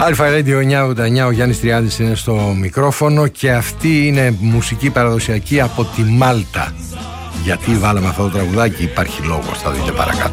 Αλφα Radio 989, ο Γιάννης Τριάδης είναι στο μικρόφωνο και αυτή είναι μουσική παραδοσιακή από τη Μάλτα. Γιατί βάλαμε αυτό το τραγουδάκι, υπάρχει λόγος, θα δείτε παρακάτω.